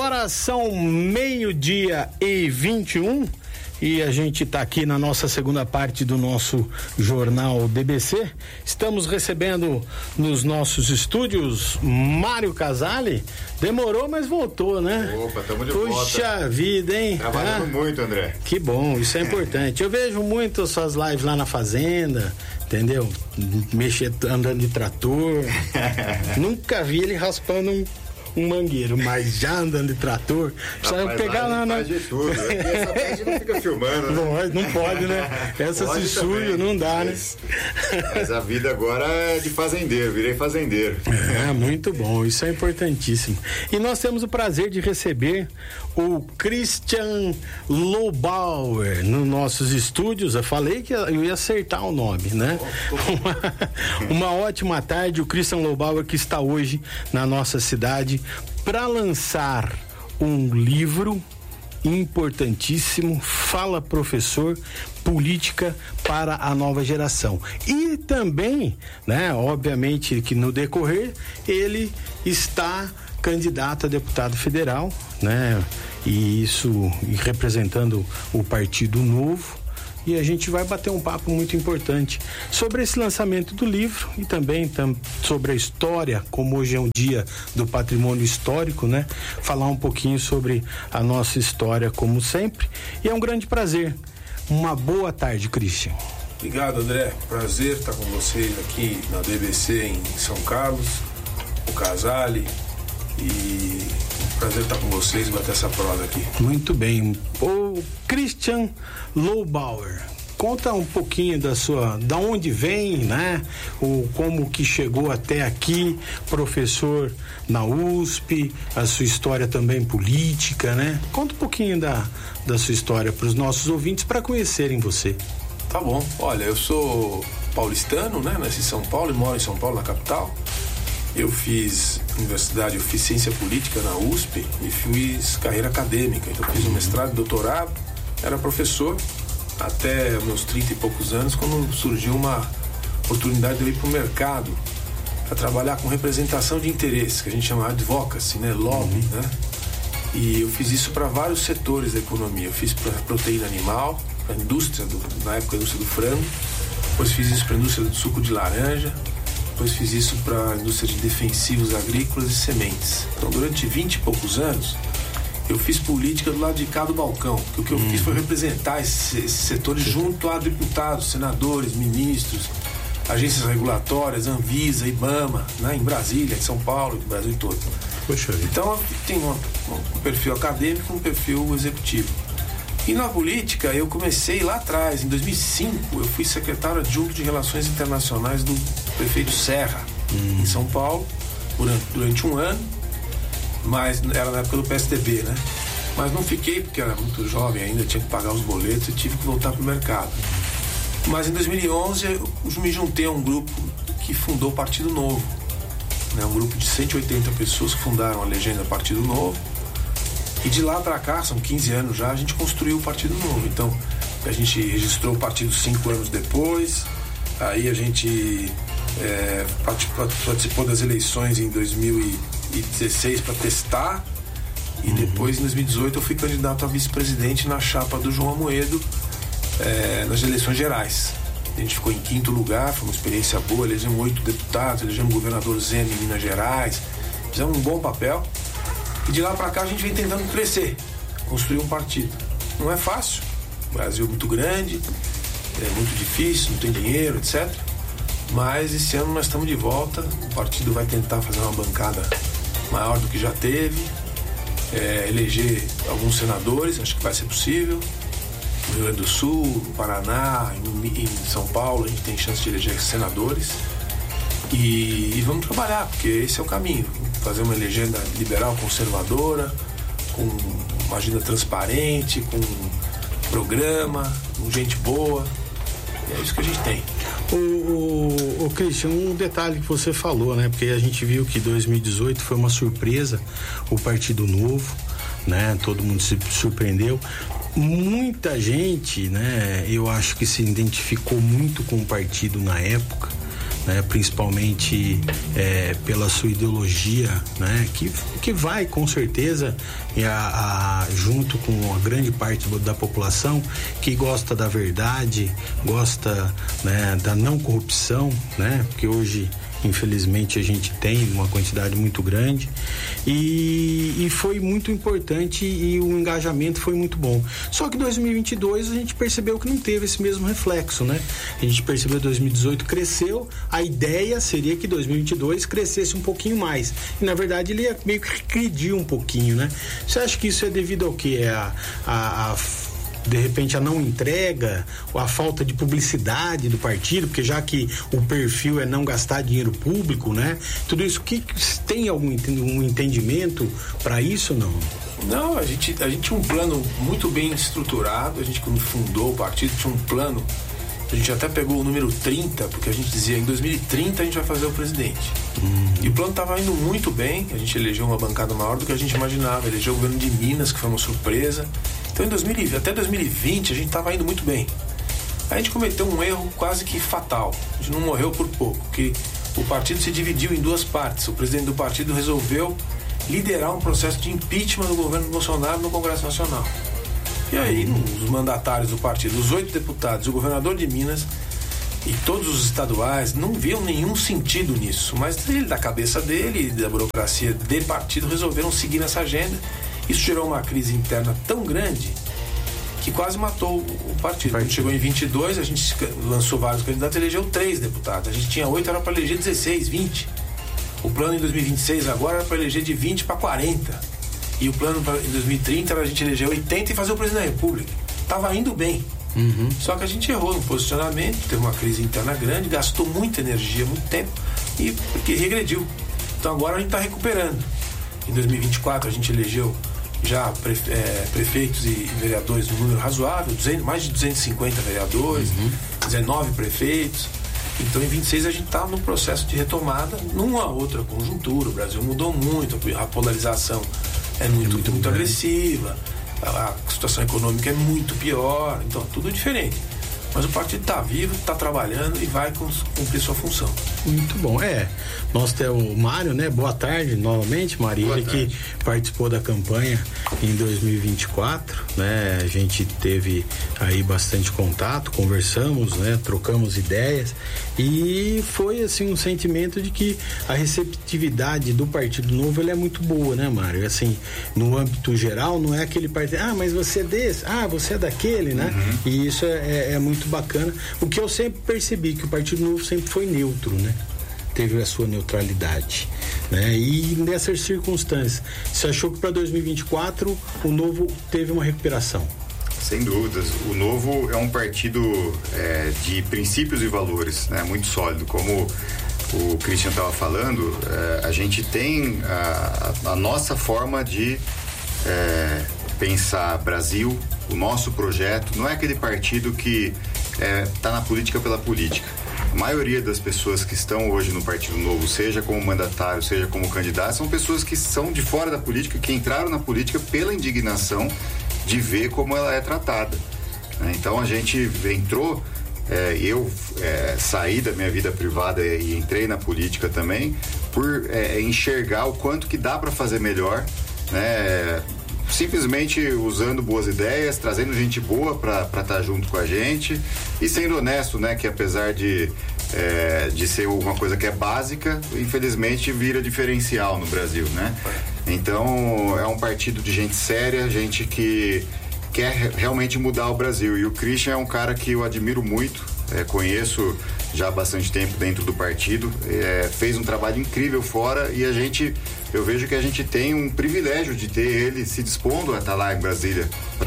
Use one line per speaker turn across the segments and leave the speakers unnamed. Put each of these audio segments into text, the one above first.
Agora são 12:21 e a gente está aqui na nossa segunda parte do nosso jornal DBC. Estamos recebendo nos nossos estúdios Mário Casale. Demorou, mas voltou, né?
Opa, estamos de volta.
Puxa vida, hein?
Trabalhando muito, André.
Que bom, isso é importante. Eu vejo muito suas lives lá na fazenda, entendeu? Andando de trator. Nunca vi ele raspando um mangueiro, mas já andando de trator, precisa pegar lá na.
Faz de tudo. Essa parte não fica filmando, né?
Não pode, né? Essa se suja, não dá, né?
Mas a vida agora é de fazendeiro, virei fazendeiro.
É, muito bom, isso é importantíssimo. E nós temos o prazer de receber o Christian Lobauer nos nossos estúdios. Eu falei que eu ia acertar o nome, né? Uma ótima tarde, o Christian Lobauer que está hoje na nossa cidade para lançar um livro importantíssimo, Fala Professor, Política para a Nova Geração. E também, né, obviamente que no decorrer ele está candidato a deputado federal, né, e isso representando o Partido Novo. E a gente vai bater um papo muito importante sobre esse lançamento do livro e também sobre a história, como hoje é um dia do patrimônio histórico, né? Falar um pouquinho sobre a nossa história, como sempre. E é um grande prazer. Uma boa tarde, Christian.
Obrigado, André. Prazer estar com vocês aqui na DBC em São Carlos, o Casale, e prazer estar com vocês e bater essa prosa aqui.
Muito bem. O Christian Lobauer, conta um pouquinho da onde vem, né? Como que chegou até aqui, professor na USP, a sua história também política, né? Conta um pouquinho da sua história para os nossos ouvintes, para conhecerem você.
Tá bom. Olha, eu sou paulistano, né? Nasci em São Paulo e moro em São Paulo, na capital. Eu fiz universidade, eu fiz ciência política na USP e fiz carreira acadêmica. Então eu fiz um mestrado e doutorado, era professor até meus 30 e poucos anos, quando surgiu uma oportunidade de eu ir para o mercado para trabalhar com representação de interesses, que a gente chama advocacy, né? Lobby, né? E eu fiz isso para vários setores da economia. Eu fiz para proteína animal, para a indústria, na época a indústria do frango, depois fiz isso para a indústria do suco de laranja, depois fiz isso para a indústria de defensivos agrícolas e sementes. Então, durante 20 e poucos anos, eu fiz política do lado de cá do balcão. Porque o que eu fiz foi representar esses setores junto a deputados, senadores, ministros, agências regulatórias, Anvisa, IBAMA, né, em Brasília, em São Paulo, no Brasil todo.
Poxa vida.
Então, tem um perfil acadêmico e um perfil executivo. E na política, eu comecei lá atrás, em 2005, eu fui secretário adjunto de Relações Internacionais do prefeito Serra, em São Paulo, durante um ano, mas era na época do PSDB, né? Mas não fiquei, porque era muito jovem ainda, tinha que pagar os boletos e tive que voltar para o mercado. Mas em 2011, eu me juntei a um grupo que fundou o Partido Novo, né? Um grupo de 180 pessoas que fundaram a legenda Partido Novo. E de lá para cá, são 15 anos já, a gente construiu o Partido Novo. Então, a gente registrou o partido 5 anos depois, aí a gente participou das eleições em 2016 para testar, e depois, em 2018, eu fui candidato a vice-presidente na chapa do João Amoedo, nas eleições gerais. A gente ficou em 5º lugar, foi uma experiência boa, elegemos 8 deputados, elegemos o governador Zema em Minas Gerais, fizemos um bom papel. E de lá para cá a gente vem tentando crescer, construir um partido. Não é fácil, o Brasil é muito grande, é muito difícil, não tem dinheiro, etc. Mas esse ano nós estamos de volta, o partido vai tentar fazer uma bancada maior do que já teve, eleger alguns senadores, acho que vai ser possível. No Rio Grande do Sul, no Paraná, em São Paulo, a gente tem chance de eleger senadores. E vamos trabalhar, porque esse é o caminho. Fazer uma legenda liberal conservadora, com uma agenda transparente, com programa, com gente boa. E é isso que a gente tem.
O Christian, um detalhe que você falou, né? Porque a gente viu que 2018 foi uma surpresa, o Partido Novo, né? Todo mundo se surpreendeu. Muita gente, né? Eu acho que se identificou muito com o partido na época, né, principalmente pela sua ideologia, né, que vai com certeza junto com a grande parte da população que gosta da verdade, gosta, né, da não corrupção, né, porque hoje infelizmente a gente tem uma quantidade muito grande e foi muito importante e o engajamento foi muito bom. Só que 2022 a gente percebeu que não teve esse mesmo reflexo, né? A gente percebeu que 2018 cresceu, a ideia seria que 2022 crescesse um pouquinho mais e na verdade ele meio que regrediu um pouquinho, né? Você acha que isso é devido ao quê? De repente a não entrega, ou a falta de publicidade do partido, porque já que o perfil é não gastar dinheiro público, né? Tudo isso, tem algum entendimento para isso, não?
Não, a gente tinha um plano muito bem estruturado. A gente, quando fundou o partido, tinha um plano. A gente até pegou o número 30, porque a gente dizia, em 2030 a gente vai fazer o presidente. E o plano estava indo muito bem. A gente elegeu uma bancada maior do que a gente imaginava. Elegeu o governo de Minas, que foi uma surpresa. Então, até 2020, a gente estava indo muito bem. A gente cometeu um erro quase que fatal. A gente não morreu por pouco, porque o partido se dividiu em duas partes. O presidente do partido resolveu liderar um processo de impeachment do governo Bolsonaro no Congresso Nacional. E aí, os mandatários do partido, os 8 deputados, o governador de Minas e todos os estaduais não viam nenhum sentido nisso. Mas ele, da cabeça dele, da burocracia de partido, resolveram seguir nessa agenda. Isso gerou uma crise interna tão grande que quase matou o partido. Quando chegou em 22, a gente lançou vários candidatos e elegeu 3 deputados. A gente tinha 8, era para eleger 16, 20. O plano em 2026 agora era para eleger de 20 para 40. E o plano em 2030 era a gente eleger 80 e fazer o presidente da República. Estava indo bem. Só que a gente errou no posicionamento, teve uma crise interna grande, gastou muita energia, muito tempo e porque regrediu. Então agora a gente está recuperando. Em 2024 a gente elegeu já prefeitos e vereadores num número razoável, mais de 250 vereadores, 19 prefeitos. Então em 26 a gente está no processo de retomada, numa outra conjuntura. O Brasil mudou muito, a polarização é muito agressiva, a situação econômica é muito pior, então tudo diferente. Mas o partido está vivo, está trabalhando e vai cumprir sua função.
Muito bom. Nós temos o Mário, né? Boa tarde novamente, Mário. Ele que participou da campanha em 2024, né? A gente teve aí bastante contato, conversamos, né? Trocamos ideias e foi assim um sentimento de que a receptividade do Partido Novo ele é muito boa, né, Mário? Assim, no âmbito geral, não é aquele partido, mas você é desse, você é daquele, né? E isso é muito bacana. O que eu sempre percebi, que o Partido Novo sempre foi neutro, né? Teve a sua neutralidade, né? E nessas circunstâncias, você achou que para 2024 o Novo teve uma recuperação?
Sem dúvidas. O Novo é um partido de princípios e valores, né? Muito sólido. Como o Christian estava falando, a gente tem a nossa forma de pensar Brasil, o nosso projeto. Não é aquele partido que está na política pela política. A maioria das pessoas que estão hoje no Partido Novo, seja como mandatário, seja como candidato, são pessoas que são de fora da política, que entraram na política pela indignação de ver como ela é tratada. Então a gente entrou, eu saí da minha vida privada e entrei na política também por enxergar o quanto que dá para fazer melhor, né? Simplesmente usando boas ideias, trazendo gente boa para estar junto com a gente e sendo honesto, né? Que apesar de ser uma coisa que é básica, infelizmente vira diferencial no Brasil, né? Então é um partido de gente séria, gente que quer realmente mudar o Brasil. E o Christian é um cara que eu admiro muito, conheço já há bastante tempo dentro do partido, fez um trabalho incrível fora e eu vejo que a gente tem um privilégio de ter ele se dispondo a estar lá em Brasília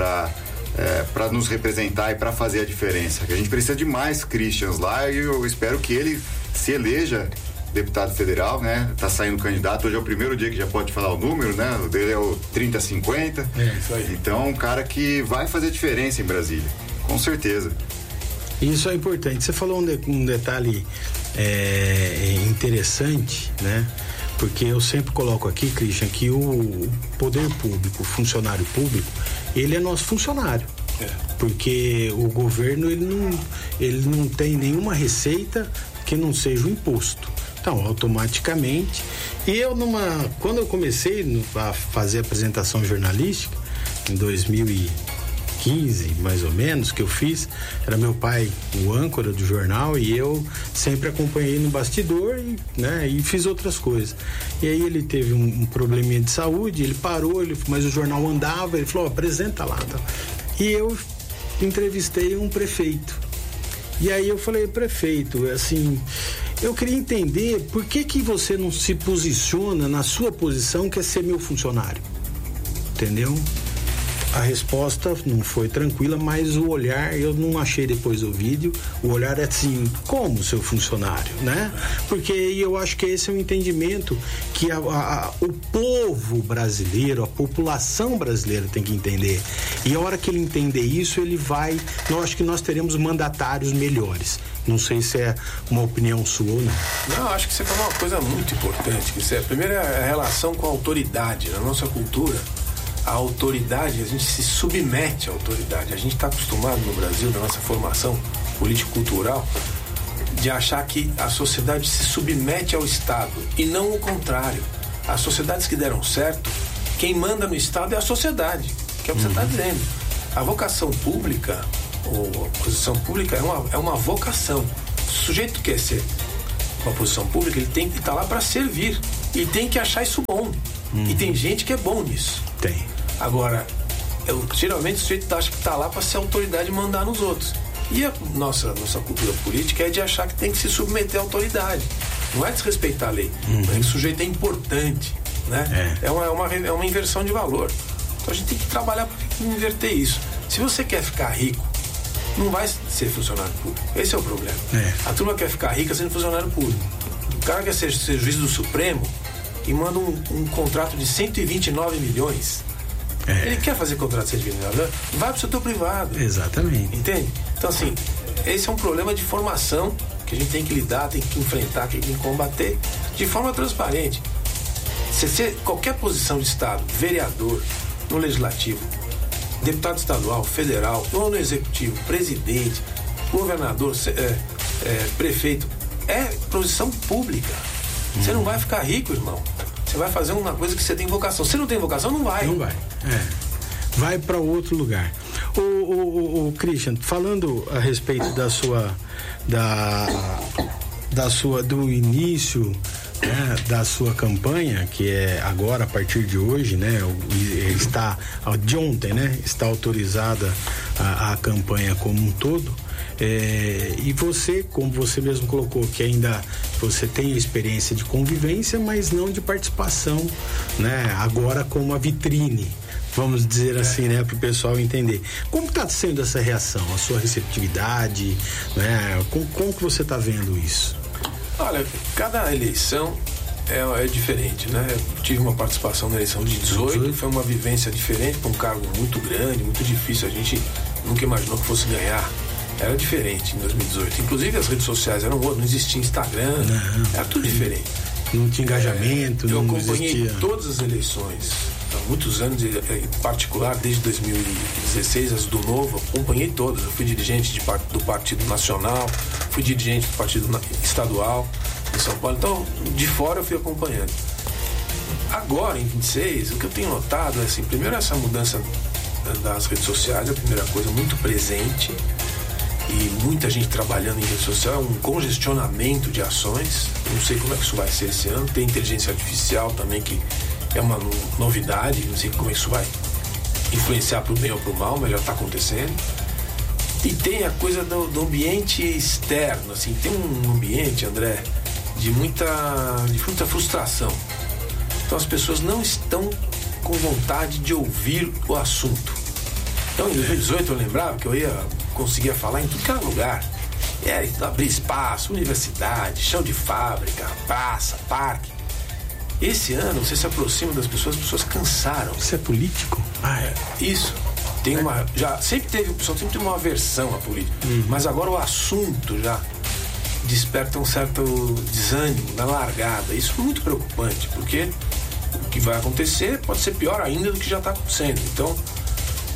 para nos representar e para fazer a diferença. Que a gente precisa de mais Christians lá e eu espero que ele se eleja deputado federal, né? Tá saindo candidato, hoje é o primeiro dia que já pode falar o número, né? O dele é o 3050.
Isso aí.
Então, um cara que vai fazer diferença em Brasília, com certeza.
Isso é importante. Você falou um detalhe interessante, né? Porque eu sempre coloco aqui, Christian, que o poder público, o funcionário público, ele é nosso funcionário. Porque o governo ele não tem nenhuma receita que não seja o imposto. Então, automaticamente, quando eu comecei a fazer apresentação jornalística, em 2015, mais ou menos, que eu fiz, era meu pai o âncora do jornal e eu sempre acompanhei no bastidor e fiz outras coisas. E aí ele teve um probleminha de saúde, ele parou, mas o jornal andava, ele falou, apresenta lá. Tá? E eu entrevistei um prefeito. E aí eu falei, prefeito, assim, eu queria entender por que você não se posiciona na sua posição, que é ser meu funcionário. Entendeu? A resposta não foi tranquila, mas o olhar, eu não achei depois do vídeo, o olhar é assim, como seu funcionário, né? Porque eu acho que esse é o entendimento que o povo brasileiro, a população brasileira tem que entender. E a hora que ele entender isso, eu acho que nós teremos mandatários melhores. Não sei se é uma opinião sua ou não.
Não, acho que você falou uma coisa muito importante, primeiro é a relação com a autoridade. Na nossa cultura, a autoridade, a gente se submete à autoridade. A gente está acostumado no Brasil, na nossa formação político-cultural, de achar que a sociedade se submete ao Estado e não o contrário. As sociedades que deram certo, quem manda no Estado é a sociedade, que é o que você está dizendo. A vocação pública, ou a posição pública, é uma vocação. O sujeito que quer ser uma posição pública, ele tem que estar lá para servir e tem que achar isso bom. E tem gente que é bom nisso.
Tem.
Agora, geralmente o sujeito acha que está lá para ser autoridade e mandar nos outros. E a nossa cultura política é de achar que tem que se submeter à autoridade. Não é desrespeitar a lei. É que o sujeito é importante, né? É uma inversão de valor. Então a gente tem que trabalhar para inverter isso. Se você quer ficar rico, não vai ser funcionário público. Esse é o problema. A turma quer ficar rica sendo funcionário público. O cara quer ser juiz do Supremo e manda um contrato de 129 milhões. Ele quer fazer contrato de 129 milhões, vai pro setor privado.
Exatamente.
Entende? Então, assim, esse é um problema de formação que a gente tem que lidar, tem que enfrentar, tem que combater de forma transparente. Qualquer posição de Estado, vereador, no Legislativo, deputado estadual, federal, ou no Executivo, presidente, governador, prefeito, é posição pública. Você não vai ficar rico, irmão. Você vai fazer uma coisa que você tem vocação. Se não tem vocação, não vai.
Não vai. Vai para outro lugar. O Christian, falando a respeito do início, né, da sua campanha, que é agora, a partir de hoje, né, de ontem, né, está autorizada a campanha como um todo. E você, como você mesmo colocou, que ainda você tem a experiência de convivência, mas não de participação, né? Agora com uma vitrine, vamos dizer assim, né? Para o pessoal entender. Como está sendo essa reação, a sua receptividade, né? Como que você está vendo isso?
Olha, cada eleição é diferente, né? Eu tive uma participação na eleição de 18, foi uma vivência diferente, com um cargo muito grande, muito difícil. A gente nunca imaginou que fosse ganhar. Era diferente em 2018. Inclusive as redes sociais eram outras, não existia Instagram, era tudo diferente.
Não tinha engajamento,
eu
não
acompanhei
existia.
Todas as eleições, há muitos anos, em particular desde 2016, as do Novo, acompanhei todas. Eu fui dirigente do Partido Nacional, fui dirigente do Partido Estadual em São Paulo, então de fora eu fui acompanhando. Agora, em 26, o que eu tenho notado é assim, primeiro essa mudança das redes sociais, é a primeira coisa, muito presente. E muita gente trabalhando em rede social, um congestionamento de ações. Não sei como é que isso vai ser esse ano. Tem inteligência artificial também, que é uma novidade. Não sei como é que isso vai influenciar para o bem ou para o mal, mas já está acontecendo. E tem a coisa do ambiente externo, assim, tem um ambiente, André, de muita frustração. Então as pessoas não estão com vontade de ouvir o assunto. Então em 2018 eu lembrava que eu conseguia falar em tudo que era lugar. Abrir espaço, universidade, chão de fábrica, praça, parque. Esse ano você se aproxima das pessoas, as pessoas cansaram.
Você é político?
Isso. Tem sempre teve uma aversão à política. Mas agora o assunto já desperta um certo desânimo na largada. Isso é muito preocupante, porque o que vai acontecer pode ser pior ainda do que já está acontecendo. Então,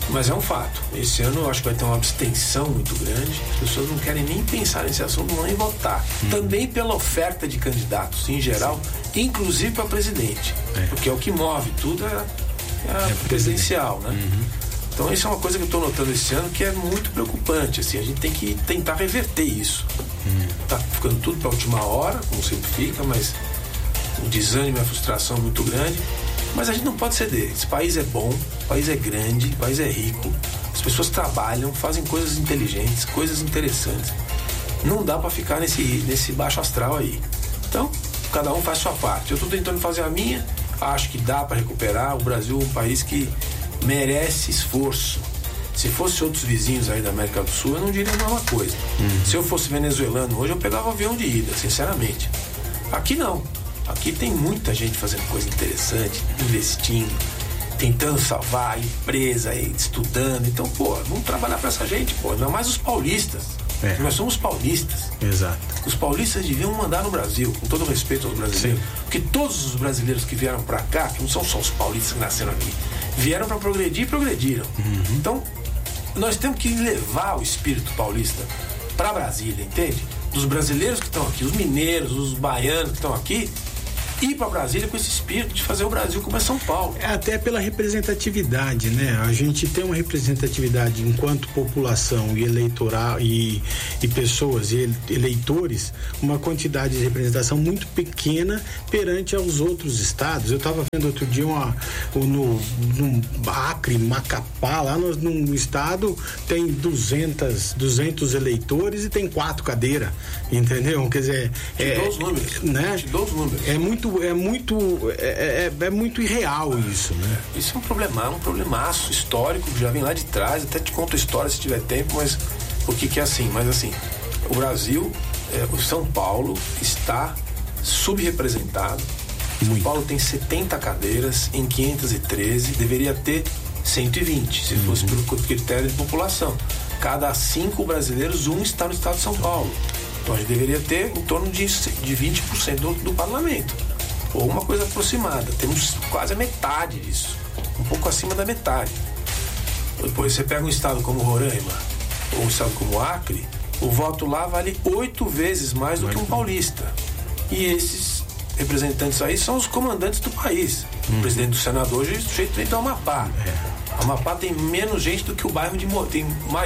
Mas é um fato. Esse ano eu acho que vai ter uma abstenção muito grande. As pessoas não querem nem pensar nesse assunto, não nem votar. Também pela oferta de candidatos, em geral, inclusive para presidente. Porque é o que move tudo, é a presidencial, né? Então isso é uma coisa que eu estou notando esse ano que é muito preocupante. Assim, a gente tem que tentar reverter isso. Tá ficando tudo para a última hora, como sempre fica, mas o desânimo e a frustração é muito grande. Mas a gente não pode ceder. Esse país é bom, o país é grande, o país é rico. As pessoas trabalham, fazem coisas inteligentes, coisas interessantes. Não dá para ficar nesse baixo astral aí. Então, cada um faz sua parte. Eu estou tentando fazer a minha. Acho que dá para recuperar. O Brasil é um país que merece esforço. Se fosse outros vizinhos aí da América do Sul, eu não diria a mesma coisa. Se eu fosse venezuelano hoje, eu pegava o avião de ida, sinceramente. Aqui não. Aqui tem muita gente fazendo coisa interessante, investindo, tentando salvar a empresa, estudando. Então, vamos trabalhar para essa gente, ainda mais os paulistas. Nós somos paulistas.
Exato.
Os paulistas deviam mandar no Brasil, com todo respeito aos brasileiros. Sim. Porque todos os brasileiros que vieram para cá, que não são só os paulistas que nasceram aqui, vieram para progredir e progrediram. Então, nós temos que levar o espírito paulista para Brasília, entende? Dos brasileiros que estão aqui, os mineiros, os baianos que estão aqui, ir para Brasília com esse espírito de fazer o Brasil como é São Paulo.
É até pela representatividade, né? A gente tem uma representatividade enquanto população e eleitoral e pessoas e eleitores, uma quantidade de representação muito pequena perante aos outros estados. Eu estava vendo outro dia no Acre, Macapá, lá no estado tem 200 eleitores e tem 4 cadeiras, entendeu? Quer dizer,
os números,
né?
Os números.
É muito irreal isso, né?
Isso é um problemaço histórico que já vem lá de trás. Até te conto a história se tiver tempo, mas o que é assim? Mas assim, o Brasil, o São Paulo está subrepresentado. São Paulo tem 70 cadeiras em 513, deveria ter 120, se fosse pelo critério de população. Cada 5 brasileiros, 1 está no estado de São Paulo. Então a gente deveria ter em torno de 20% do parlamento. Ou uma coisa aproximada. Temos quase a metade disso. Um pouco acima da metade. Depois você pega um estado como Roraima ou um estado como Acre, o voto lá vale 8 vezes mais do que um paulista. E esses representantes aí são os comandantes do país. O presidente do Senado hoje é o sujeito vem do Amapá. Amapá tem menos gente do que o bairro de tem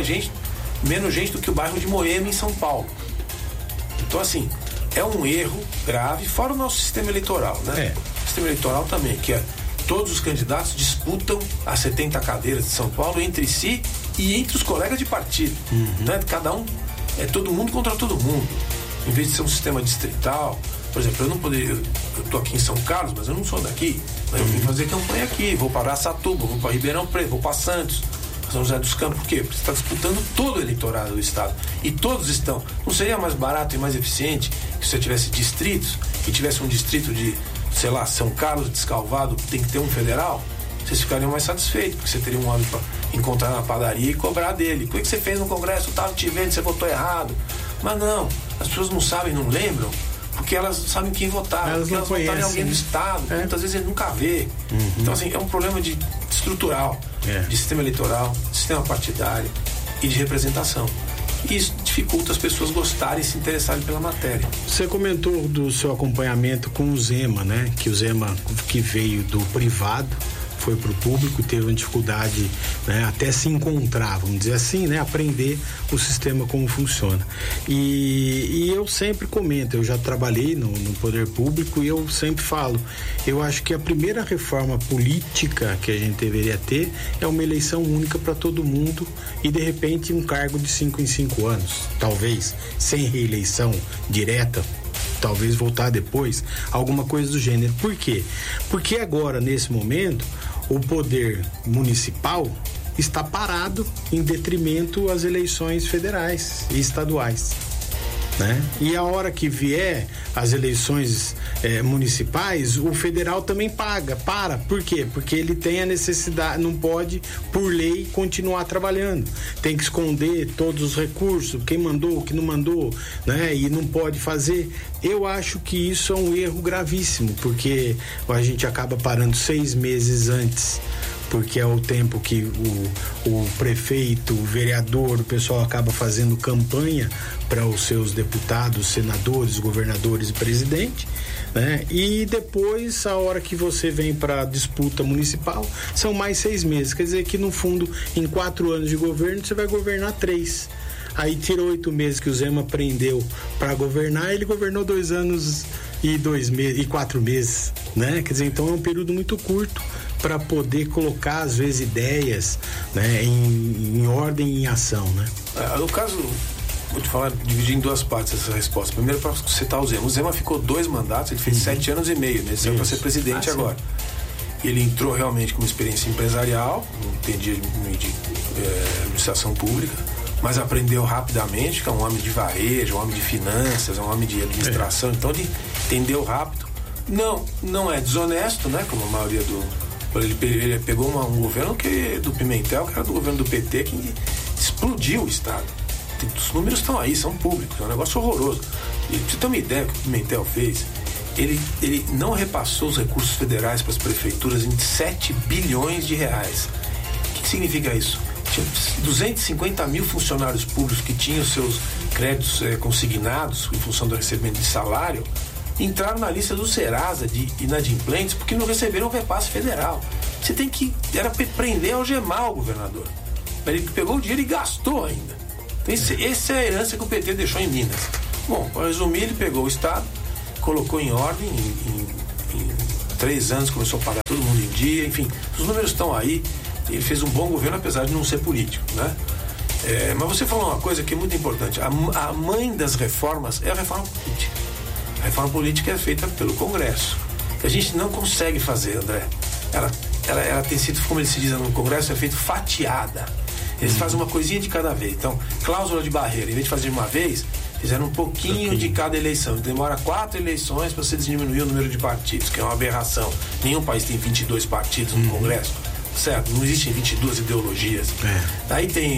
menos gente do que o bairro de Moema em São Paulo. Então assim, é um erro grave, fora o nosso sistema eleitoral, né? O sistema eleitoral também, que todos os candidatos disputam as 70 cadeiras de São Paulo entre si e entre os colegas de partido, né? Cada um, é todo mundo contra todo mundo. Em vez de ser um sistema distrital, por exemplo, eu não poderia, eu tô aqui em São Carlos, mas eu não sou daqui, mas eu vim fazer campanha aqui, vou para Araçatuba, vou para Ribeirão Preto, vou para Santos, São José dos Campos. Por quê? Porque você está disputando todo o eleitorado do estado e todos estão. Não seria mais barato e mais eficiente que você tivesse distritos e tivesse um distrito de, sei lá, São Carlos, Descalvado, tem que ter um federal? Vocês ficariam mais satisfeitos, porque você teria um homem para encontrar na padaria e cobrar dele. O que você fez no Congresso? Eu estava te vendo, você votou errado. Mas não, as pessoas não sabem, não lembram, porque elas sabem quem votar, porque elas votaram em alguém do estado, muitas vezes ele nunca vê. Então assim, é um problema estrutural, de sistema eleitoral, sistema partidário e de representação. E isso dificulta as pessoas gostarem e se interessarem pela matéria.
Você comentou do seu acompanhamento com o Zema, né? Que o Zema, que veio do privado, foi para o público, teve uma dificuldade, né, até se encontrar, vamos dizer assim, né, aprender o sistema como funciona. E eu sempre comento, eu já trabalhei no poder público e eu sempre falo, eu acho que a primeira reforma política que a gente deveria ter é uma eleição única para todo mundo e de repente um cargo de 5 em 5 anos, talvez, sem reeleição direta, talvez voltar depois, alguma coisa do gênero. Por quê? Porque agora, nesse momento, o poder municipal está parado em detrimento às eleições federais e estaduais, né? E a hora que vier as eleições municipais, o federal também para. Por quê? Porque ele tem a necessidade, não pode, por lei, continuar trabalhando. Tem que esconder todos os recursos, quem mandou, quem não mandou, né? E não pode fazer. Eu acho que isso é um erro gravíssimo, porque a gente acaba parando 6 meses antes porque é o tempo que o prefeito, o vereador, o pessoal acaba fazendo campanha para os seus deputados, senadores, governadores e presidente, né? E depois, a hora que você vem para a disputa municipal, são mais 6 meses. Quer dizer que, no fundo, em 4 anos de governo, você vai governar 3. Aí tirou 8 meses que o Zema prendeu para governar, ele governou 2 anos e 2 meses e 4 meses, né? Quer dizer, então é um período muito curto para poder colocar, às vezes, ideias, né, em ordem e em ação, né?
No caso, vou te falar, dividir em 2 partes essa resposta. Primeiro, para citar o Zema. O Zema ficou 2 mandatos, ele fez 7 anos e meio, né? Ele saiu para ser presidente agora. Ele entrou realmente com uma experiência empresarial, não entendia de administração pública, mas aprendeu rapidamente, que é um homem de varejo, um homem de finanças, um homem de administração, então ele entendeu rápido. Não é desonesto, né? Como a maioria do... Ele pegou um governo do Pimentel, que era do governo do PT, que explodiu o Estado. Os números estão aí, são públicos, é um negócio horroroso. E pra você ter uma ideia do que o Pimentel fez, ele não repassou os recursos federais para as prefeituras em 7 bilhões de reais. O que significa isso? Tinha 250 mil funcionários públicos que tinham seus créditos consignados em função do recebimento de salário, entraram na lista do Serasa de inadimplentes porque não receberam o repasse federal. Você tem que... Era prender, algemar o governador. Ele pegou o dinheiro e gastou ainda. Então, essa é a herança que o PT deixou em Minas. Bom, para resumir, ele pegou o Estado, colocou em ordem, em 3 anos começou a pagar todo mundo em dia, enfim, os números estão aí. Ele fez um bom governo, apesar de não ser político, né? Mas você falou uma coisa que é muito importante. A mãe das reformas é a reforma política. A reforma política é feita pelo Congresso. A gente não consegue fazer, André. Ela tem sido, como ele se diz no Congresso, é feita fatiada. Eles fazem uma coisinha de cada vez. Então, cláusula de barreira, em vez de fazer uma vez, fizeram um pouquinho de cada eleição. Demora 4 eleições para você diminuir o número de partidos, que é uma aberração. Nenhum país tem 22 partidos no Congresso, certo? Não existem 22 ideologias. Aí tem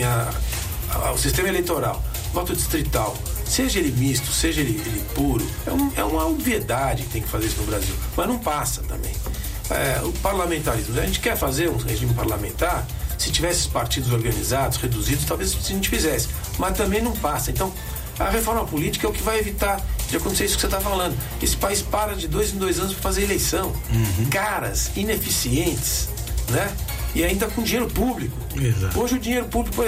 o sistema eleitoral, voto distrital, seja ele misto, seja ele puro, é uma obviedade que tem que fazer isso no Brasil, mas não passa também. O parlamentarismo, a gente quer fazer um regime parlamentar, se tivesse esses partidos organizados, reduzidos, talvez a gente fizesse, mas também não passa. Então, a reforma política é o que vai evitar de acontecer isso que você está falando. Esse país para de 2 em 2 anos para fazer eleição. Caras, ineficientes, né? E ainda com dinheiro público.
Exato.
Hoje o dinheiro público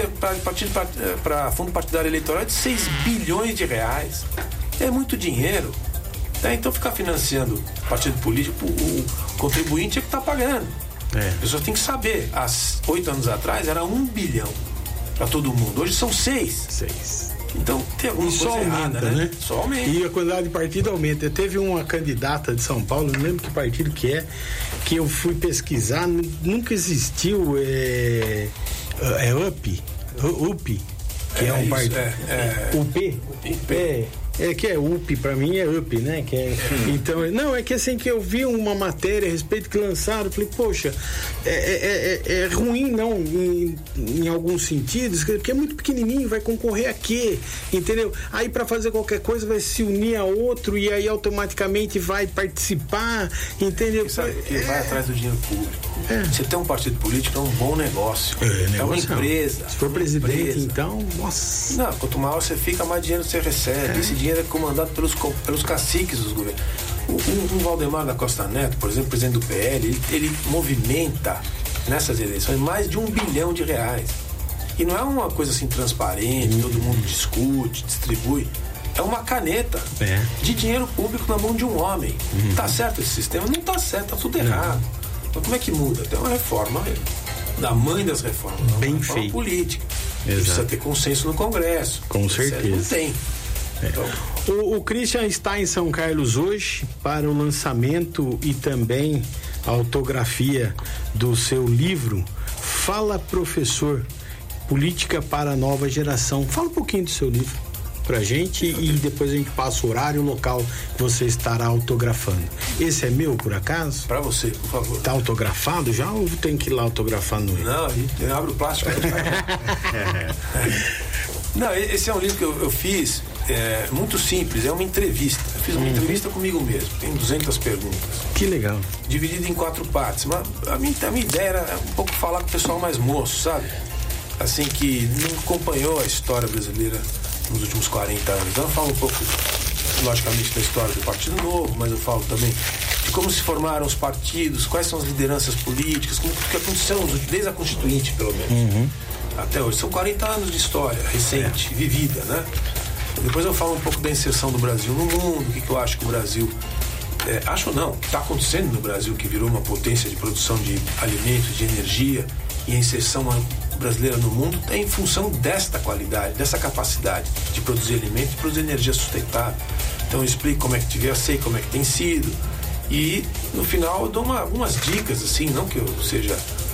para fundo partidário eleitoral é de 6 bilhões de reais. É muito dinheiro. Então ficar financiando partido político, o contribuinte é que está pagando. A pessoa tem que saber. Há 8 anos atrás era 1 bilhão para todo mundo. Hoje são 6. Então tem alguma coisa errada, né? Só aumenta.
E a quantidade de partido aumenta. Teve uma candidata de São Paulo, não lembro que partido que eu fui pesquisar, nunca existiu UP, que é um partido. UP. Que é UP, pra mim é UP, né? Então, não, é que assim, que eu vi uma matéria a respeito que lançaram, eu falei, poxa, é ruim, não, em alguns sentidos, porque é muito pequenininho, vai concorrer a quê? Entendeu? Aí pra fazer qualquer coisa vai se unir a outro e aí automaticamente vai participar, entendeu?
Que vai atrás do dinheiro público. Você tem um partido político é um bom negócio. É uma empresa.
Se for presidente, então, nossa.
Não, quanto maior você fica, mais dinheiro você recebe. Esse dinheiro é comandado pelos caciques dos governos. O Valdemar da Costa Neto, por exemplo, presidente do PL, ele movimenta nessas eleições mais de 1 bilhão de reais. E não é uma coisa assim transparente, todo mundo discute, distribui. É uma caneta de dinheiro público na mão de um homem. Tá certo esse sistema? Não tá certo, tá tudo errado. Então como é que muda? Tem uma reforma da mãe das reformas.
Bem
uma reforma
feito.
Política. Precisa ter consenso no Congresso.
Com certeza.
Não tem. Então,
o Christian está em São Carlos hoje para o lançamento e também a autografia do seu livro Fala Professor, Política para a Nova Geração. Fala um pouquinho do seu livro pra gente e depois a gente passa o horário e o local que você estará autografando. Esse é meu, por acaso?
Pra você, por favor.
Tá autografado já ou tem que ir lá autografar no...
Não, eu abro o plástico. Não, esse é um livro que eu fiz muito simples, é uma entrevista. Eu fiz uma entrevista comigo mesmo, tem 200 perguntas.
Que legal.
Dividido em 4 partes. Mas a minha ideia era um pouco falar com o pessoal mais moço, sabe? Assim, que não acompanhou a história brasileira nos últimos 40 anos. Então eu falo um pouco, logicamente, da história do Partido Novo, mas eu falo também de como se formaram os partidos, quais são as lideranças políticas, como que aconteceu desde a Constituinte, pelo menos, até hoje. São 40 anos de história recente, vivida, né? Depois eu falo um pouco da inserção do Brasil no mundo, o que eu acho que o Brasil... acho não, está acontecendo no Brasil, que virou uma potência de produção de alimentos, de energia, e a inserção brasileira no mundo é em função desta qualidade, dessa capacidade de produzir alimentos, de produzir energia sustentável. Então eu explico como é que eu sei como é que tem sido, e no final eu dou algumas dicas, assim, não que eu seja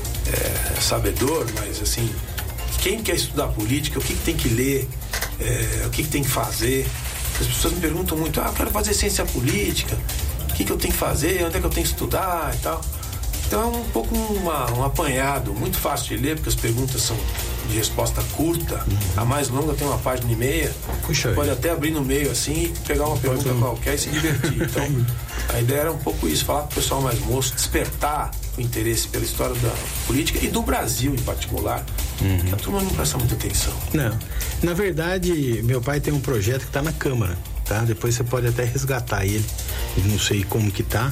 sabedor, mas assim, quem quer estudar política, o que tem que ler, o que tem que fazer. As pessoas me perguntam muito, eu quero fazer ciência política, o que eu tenho que fazer, onde é que eu tenho que estudar e tal. Então é um pouco um apanhado, muito fácil de ler, porque as perguntas são de resposta curta. A mais longa tem 1,5 páginas. Puxa, pode até abrir no meio assim e pegar uma pergunta qualquer e se divertir. Então a ideia era um pouco isso, falar com o pessoal mais moço, despertar o interesse pela história da política e do Brasil em particular, que a turma não presta muita atenção.
Não, na verdade meu pai tem um projeto que está na Câmara, tá? Depois você pode até resgatar ele, não sei como que tá.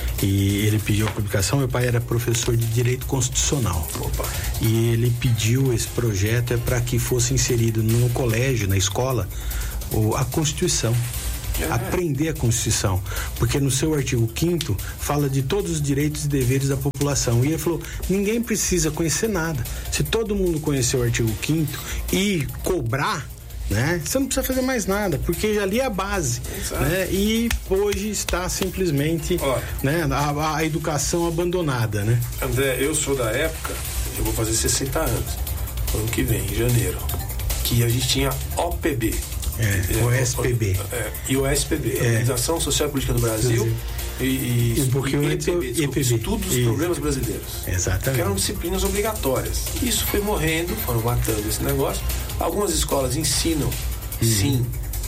E ele pediu a publicação. Meu pai era professor de Direito Constitucional.
Opa.
E ele pediu esse projeto para que fosse inserido no colégio, na escola, a Constituição. Aprender a Constituição. Porque no seu artigo 5º fala de todos os direitos e deveres da população. E ele falou, ninguém precisa conhecer nada. Se todo mundo conhecer o artigo 5º e cobrar, né? Você não precisa fazer mais nada, porque ali é a base, né? E hoje está simplesmente, né, a educação abandonada, né?
André, eu sou da época, eu vou fazer 60 anos ano que vem, em janeiro, que a gente tinha OPB,
o SPB
e o SPB, Organização Social e Política do Brasil, e
um pouquinho
EPB, Estudo dos Problemas Brasileiros.
Exatamente.
Que eram disciplinas obrigatórias. Isso foi morrendo, foram matando esse negócio. Algumas escolas ensinam, sim,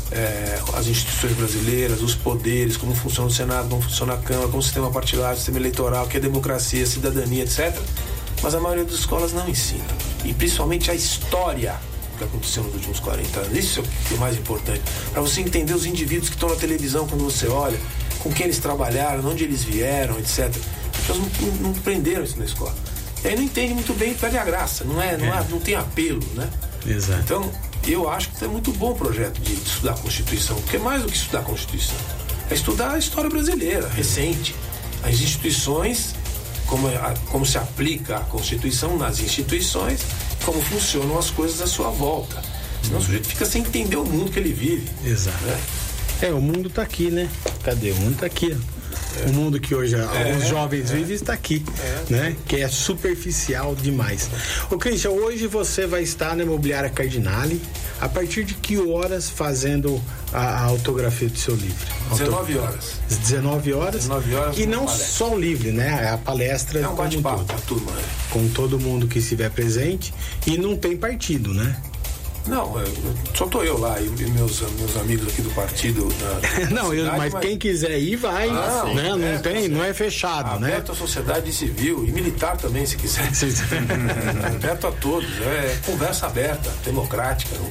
as instituições brasileiras, os poderes, como funciona o Senado, como funciona a Câmara, como o sistema partidário, o sistema eleitoral, o que é democracia, cidadania, etc. Mas a maioria das escolas não ensina. E principalmente a história que aconteceu nos últimos 40 anos. Isso é o mais importante. Para você entender os indivíduos que estão na televisão quando você olha, com quem eles trabalharam, onde eles vieram, etc. As pessoas não aprenderam isso na escola. E aí não entende muito bem, perde a graça. Não tem apelo, né?
Exato.
Então, eu acho que é muito bom o projeto de estudar a Constituição, porque é mais do que estudar a Constituição. É estudar a história brasileira, recente. As instituições, como se aplica a Constituição nas instituições, como funcionam as coisas à sua volta. Senão o sujeito fica sem entender o mundo que ele vive.
Exato. Né? O mundo está aqui, né? Cadê? O mundo está aqui, ó. O mundo que hoje alguns jovens vivem está aqui, né? Que é superficial demais. Ô Christian, hoje você vai estar na Imobiliária Cardinale. A partir de que horas fazendo a autografia do seu livro?
19 horas.
19 horas?
19 horas.
E não só o livro, né? A palestra
é um bate-papo com a turma, né?
Com todo mundo que estiver presente. E não tem partido, né?
Não, só tô eu lá e meus amigos aqui do partido.
Não, mas quem quiser ir, vai. Né? Não é fechado, né?
Aberto à sociedade civil e militar também, se quiser. Aberto a todos. É conversa aberta, democrática, não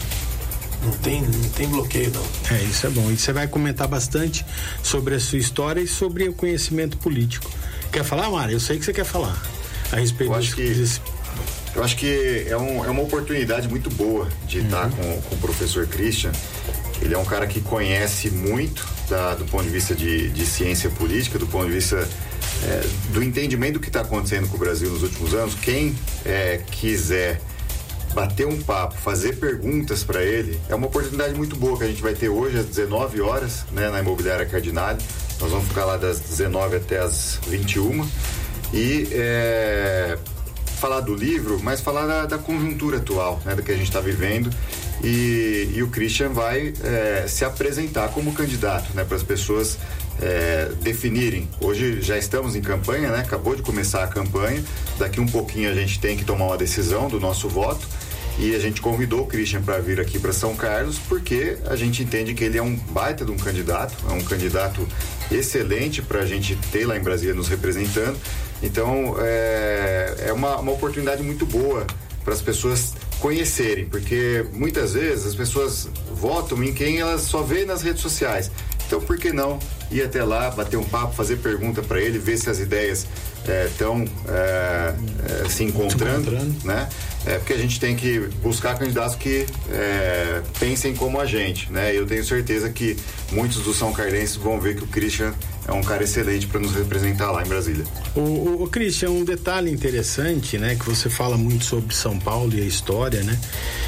tem bloqueio, não.
Isso é bom. E você vai comentar bastante sobre a sua história e sobre o conhecimento político. Quer falar, Mário? Eu sei que você quer falar a respeito disso.
Eu acho que é uma oportunidade muito boa de estar com o professor Christian. Ele é um cara que conhece muito do ponto de vista de ciência política, do ponto de vista do entendimento do que está acontecendo com o Brasil nos últimos anos. Quem quiser bater um papo, fazer perguntas para ele, é uma oportunidade muito boa que a gente vai ter hoje às 19 horas, né, na Imobiliária Cardinale. Nós vamos ficar lá das 19 até as 21 e falar do livro, mas falar da conjuntura atual, né, do que a gente está vivendo, e o Christian vai se apresentar como candidato, né, para as pessoas definirem. Hoje já estamos em campanha, né, acabou de começar a campanha, daqui um pouquinho a gente tem que tomar uma decisão do nosso voto, E a gente convidou o Christian para vir aqui para São Carlos porque a gente entende que ele é um baita de um candidato, é um candidato excelente para a gente ter lá em Brasília nos representando. Então, é uma oportunidade muito boa para as pessoas conhecerem, porque muitas vezes as pessoas votam em quem elas só vê nas redes sociais. Então, por que não ir até lá, bater um papo, fazer pergunta para ele, ver se as ideias estão se encontrando, né? Porque a gente tem que buscar candidatos que pensem como a gente, né? Eu tenho certeza que muitos dos são carlenses vão ver que o Christian é um cara excelente para nos representar lá em Brasília.
O Christian, um detalhe interessante, né? Que você fala muito sobre São Paulo e a história, né?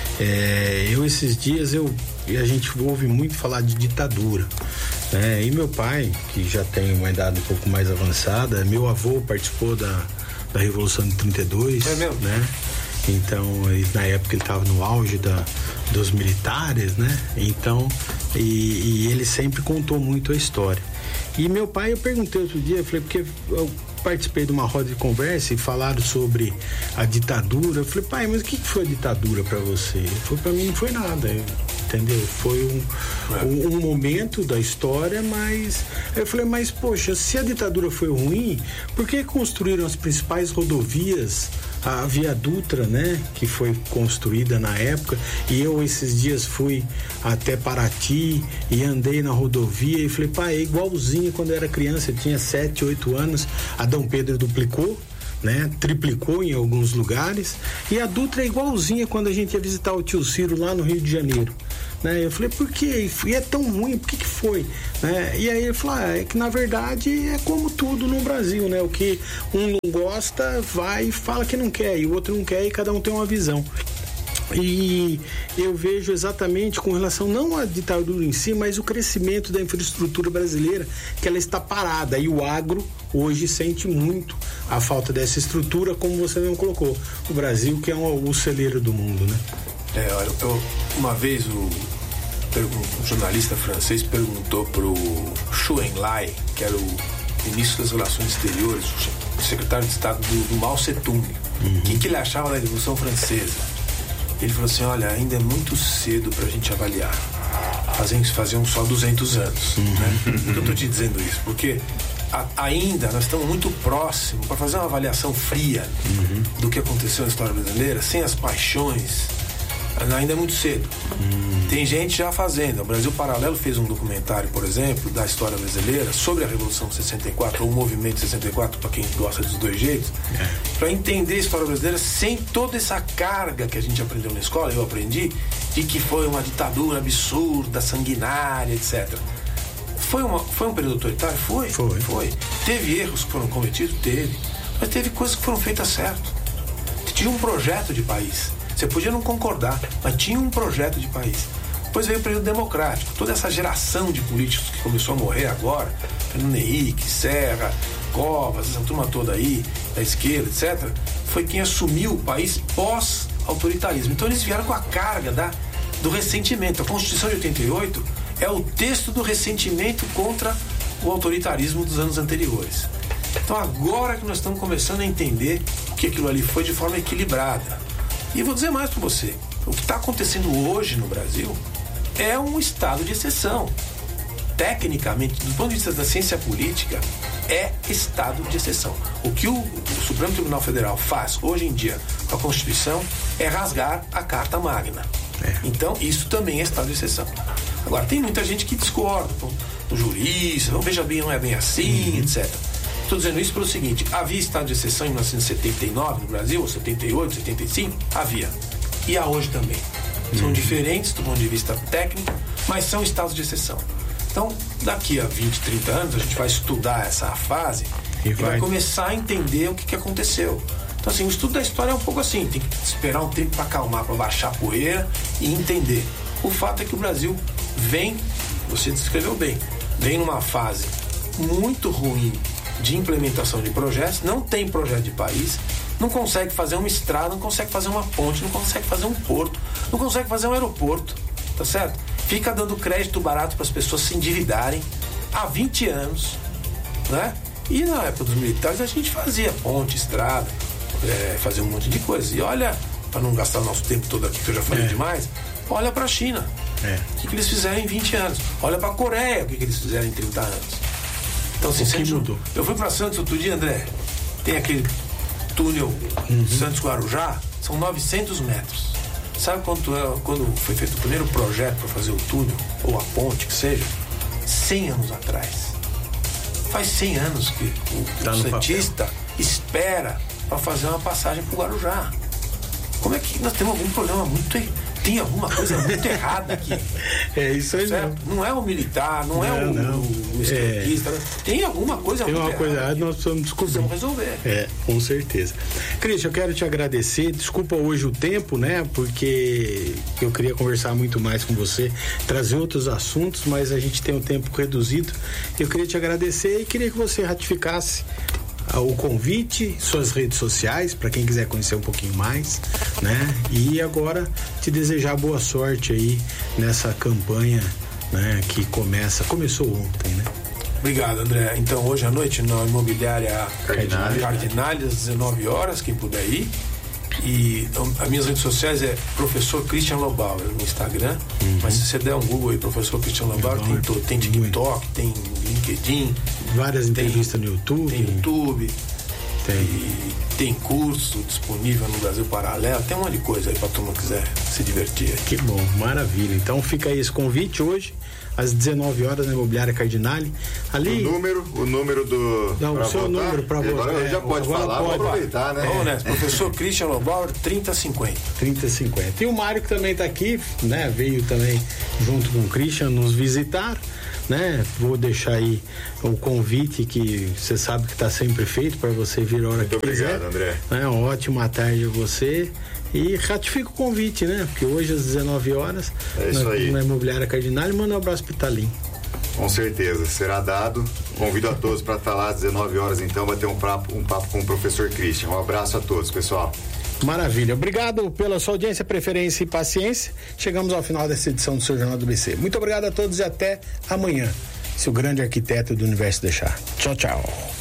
Esses dias a gente ouve muito falar de ditadura, né? E meu pai, que já tem uma idade um pouco mais avançada, meu avô participou da Revolução de 32, né? Então, na época ele estava no auge dos militares, né? Então, e ele sempre contou muito a história. E meu pai, eu perguntei outro dia, eu falei, porque eu participei de uma roda de conversa e falaram sobre a ditadura. Eu falei, pai, mas o que foi a ditadura para você? Ele falou, para mim não foi nada, entendeu? Foi um momento da história, mas... Eu falei, mas poxa, se a ditadura foi ruim, por que construíram as principais rodovias? A Via Dutra, né, que foi construída na época, e eu esses dias fui até Paraty e andei na rodovia e falei, pai, é igualzinho quando eu era criança, eu tinha 7, 8 anos, a Dom Pedro duplicou, né, triplicou em alguns lugares, e a Dutra é igualzinha quando a gente ia visitar o tio Ciro lá no Rio de Janeiro, né? Eu falei, por quê? E é tão ruim, por que foi? Né? E aí ele falou, é que na verdade é como tudo no Brasil, né? O que um não gosta, vai e fala que não quer, e o outro não quer, e cada um tem uma visão. E eu vejo exatamente com relação não à ditadura em si, mas o crescimento da infraestrutura brasileira, que ela está parada, e o agro hoje sente muito a falta dessa estrutura, como você mesmo colocou, o Brasil que é o celeiro do mundo, né?
Uma vez um jornalista francês perguntou pro Zhou Enlai, que era o ministro das Relações Exteriores, o secretário de Estado do Mao Tse-tung, o que ele achava da Revolução Francesa. Ele falou assim, olha, ainda é muito cedo pra gente avaliar. Faziam só 200 anos, né? Por que eu tô te dizendo isso? Porque ainda nós estamos muito próximos para fazer uma avaliação fria do que aconteceu na história brasileira, sem as paixões. Ainda é muito cedo. Tem gente já fazendo. O Brasil Paralelo fez um documentário, por exemplo, da história brasileira sobre a Revolução de 64, ou o movimento de 64, para quem gosta dos dois jeitos, para entender a história brasileira sem toda essa carga que a gente aprendeu na escola, eu aprendi, de que foi uma ditadura absurda, sanguinária, etc. Foi um período autoritário? Foi. Teve erros que foram cometidos? Teve. Mas teve coisas que foram feitas certo. Tinha um projeto de país. Você podia não concordar, mas tinha um projeto de país. Depois veio o período democrático. Toda essa geração de políticos que começou a morrer agora, Fernando Henrique, Serra, Covas, essa turma toda aí, da esquerda, etc., foi quem assumiu o país pós-autoritarismo. Então eles vieram com a carga do ressentimento. A Constituição de 88 é o texto do ressentimento contra o autoritarismo dos anos anteriores. Então agora que nós estamos começando a entender que aquilo ali foi de forma equilibrada. E vou dizer mais para você, o que está acontecendo hoje no Brasil é um estado de exceção. Tecnicamente, do ponto de vista da ciência política, é estado de exceção. O que o Supremo Tribunal Federal faz hoje em dia com a Constituição é rasgar a Carta Magna. Então, isso também é estado de exceção. Agora, tem muita gente que discorda, do jurista, não veja bem, não é bem assim, etc. Estou dizendo isso pelo seguinte, havia estado de exceção em 1979 no Brasil, ou 78, 75? Havia. E há hoje também. São diferentes do ponto de vista técnico, mas são estados de exceção. Então, daqui a 20, 30 anos, a gente vai estudar essa fase e vai começar a entender o que aconteceu. Então, assim, o estudo da história é um pouco assim, tem que esperar um tempo para acalmar, para baixar a poeira e entender. O fato é que o Brasil vem, você descreveu bem, vem numa fase muito ruim de implementação de projetos, não tem projeto de país, não consegue fazer uma estrada, não consegue fazer uma ponte, não consegue fazer um porto, não consegue fazer um aeroporto, tá certo? Fica dando crédito barato para as pessoas se endividarem há 20 anos, né? E na época dos militares a gente fazia ponte, estrada, fazia um monte de coisa. E olha para não gastar nosso tempo todo aqui, que eu já falei demais, olha para a China. O que eles fizeram em 20 anos. Olha para a Coreia, o que eles fizeram em 30 anos. Então, assim, eu fui para Santos outro dia, André, tem aquele túnel Santos-Guarujá, são 900 metros. Sabe quando foi feito o primeiro projeto para fazer o túnel, ou a ponte, que seja? 100 anos atrás. Faz 100 anos que o santista espera para fazer uma passagem para o Guarujá. Como é que nós temos algum problema tem alguma coisa muito errada aqui?
É isso aí, certo?
Não é o militar, não é o esquerdista. Tem alguma coisa muito errada. Tem uma coisa errada,
nós precisamos descobrir.
Precisamos resolver.
Com certeza. Cristian, eu quero te agradecer. Desculpa hoje o tempo, né? Porque eu queria conversar muito mais com você, trazer outros assuntos, mas a gente tem um tempo reduzido. Eu queria te agradecer e queria que você ratificasse o convite, suas redes sociais, para quem quiser conhecer um pouquinho mais, né? E agora te desejar boa sorte aí nessa campanha, né? Que começou ontem, né?
Obrigado, André. Então, hoje à noite na Imobiliária Cardinale, às 19 horas, quem puder ir. E as minhas redes sociais é Professor Christian Lobauer no Instagram, mas se você der um Google aí, Professor Christian Lobauer, tem TikTok, tem LinkedIn,
várias entrevistas no YouTube.
Tem YouTube, tem curso disponível no Brasil Paralelo, tem um monte de coisa aí pra turma quiser se divertir.
Que bom, maravilha. Então fica aí esse convite hoje, às 19 horas na Imobiliária Cardinale. Ali...
O número do...
Não, o seu número para você.
Agora já pode falar, vamos aproveitar, né?
Vamos nessa. Professor Christian Lobauer, 3050.
3050. E o Mário que também tá aqui, né? Veio também junto com o Christian nos visitar, né? Vou deixar aí o convite que você sabe que tá sempre feito para você vir a hora que quiser.
Muito obrigado, André.
Uma ótima tarde a você. E ratifica o convite, né? Porque hoje às 19 horas na Imobiliária Cardinale, manda um abraço pro Italim.
Com certeza, será dado. Convido a todos para estar lá às 19 horas, então, bater um papo com o professor Christian. Um abraço a todos, pessoal.
Maravilha. Obrigado pela sua audiência, preferência e paciência. Chegamos ao final dessa edição do seu Jornal do BC. Muito obrigado a todos e até amanhã, se o grande arquiteto do universo deixar. Tchau, tchau.